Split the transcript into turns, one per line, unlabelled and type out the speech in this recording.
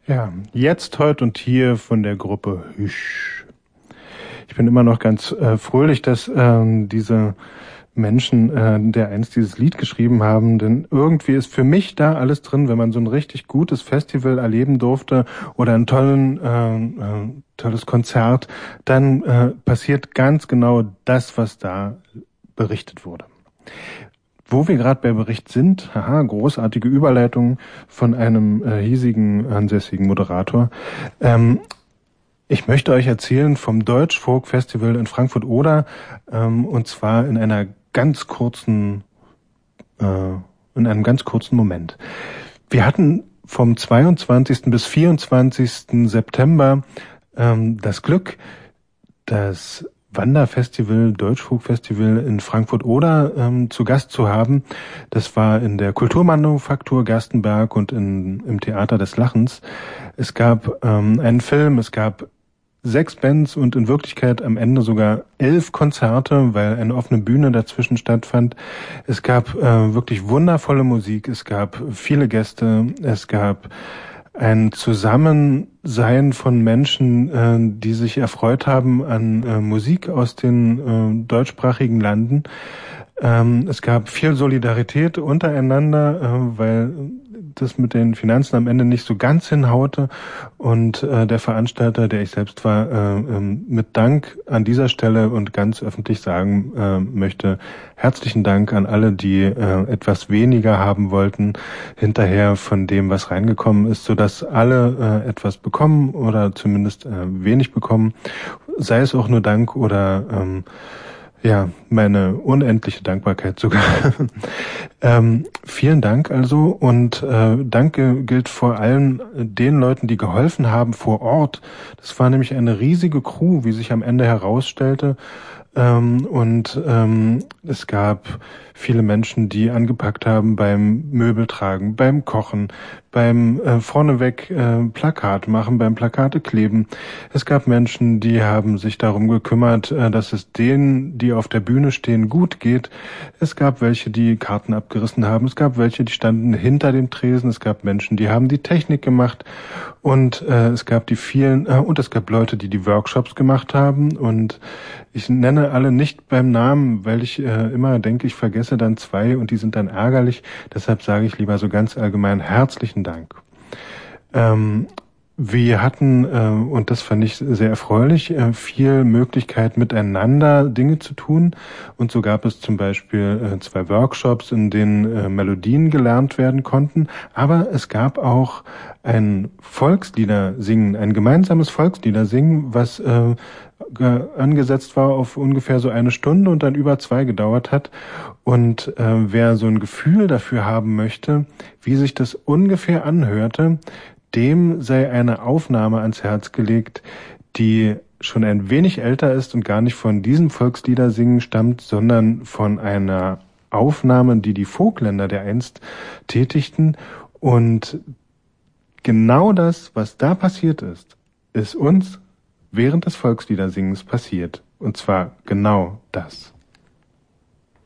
Ja, jetzt, heute und hier von der Gruppe Hüsch. Ich bin immer noch ganz fröhlich, dass diese Menschen, der einst dieses Lied geschrieben haben, denn irgendwie ist für mich da alles drin, wenn man so ein richtig gutes Festival erleben durfte oder ein tolles Konzert, dann passiert ganz genau das, was da berichtet wurde. Wo wir gerade bei Bericht sind, großartige Überleitung von einem hiesigen, ansässigen Moderator. Ich möchte euch erzählen vom Deutsch Folk Festival in Frankfurt-Oder, und zwar in einem ganz kurzen Moment. Wir hatten vom 22. bis 24. September das Glück, das Wanderfestival, Deutschfolk-Festival in Frankfurt-Oder zu Gast zu haben. Das war in der Kulturmanufaktur Gerstenberg und im Theater des Lachens. Es gab einen Film, es gab 6 Bands und in Wirklichkeit am Ende sogar 11 Konzerte, weil eine offene Bühne dazwischen stattfand. Es gab wirklich wundervolle Musik, es gab viele Gäste, es gab ein Zusammensein von Menschen, die sich erfreut haben an Musik aus den deutschsprachigen Landen. Es gab viel Solidarität untereinander, weil das mit den Finanzen am Ende nicht so ganz hinhaute. Und der Veranstalter, der ich selbst war, mit Dank an dieser Stelle und ganz öffentlich sagen möchte, herzlichen Dank an alle, die etwas weniger haben wollten hinterher von dem, was reingekommen ist, sodass alle etwas bekommen oder zumindest wenig bekommen. Sei es auch nur Dank oder meine unendliche Dankbarkeit sogar. Vielen Dank also und Danke gilt vor allem den Leuten, die geholfen haben vor Ort. Das war nämlich eine riesige Crew, wie sich am Ende herausstellte. Es gab viele Menschen, die angepackt haben beim Möbeltragen, beim Kochen, beim vorneweg Plakat machen, beim Plakate kleben. Es gab Menschen, die haben sich darum gekümmert, dass es denen, die auf der Bühne stehen, gut geht. Es gab welche, die Karten abgerissen haben. Es gab welche, die standen hinter dem Tresen. Es gab Menschen, die haben die Technik gemacht. Und es gab es gab Leute, die die Workshops gemacht haben. Und ich nenne alle nicht beim Namen, weil ich immer denke, ich vergesse dann 2 und die sind dann ärgerlich. Deshalb sage ich lieber so ganz allgemein herzlichen Dank. Wir hatten, und das fand ich sehr erfreulich, viel Möglichkeit miteinander Dinge zu tun. Und so gab es zum Beispiel 2 Workshops, in denen Melodien gelernt werden konnten. Aber es gab auch ein Volksliedersingen, ein gemeinsames Volksliedersingen, was angesetzt war auf ungefähr so 1 Stunde und dann über 2 gedauert hat. Und wer so ein Gefühl dafür haben möchte, wie sich das ungefähr anhörte, dem sei eine Aufnahme ans Herz gelegt, die schon ein wenig älter ist und gar nicht von diesem Volksliedersingen stammt, sondern von einer Aufnahme, die die Vogtländer dereinst tätigten. Und genau das, was da passiert ist uns während des Volksliedersingens passiert. Und zwar genau das.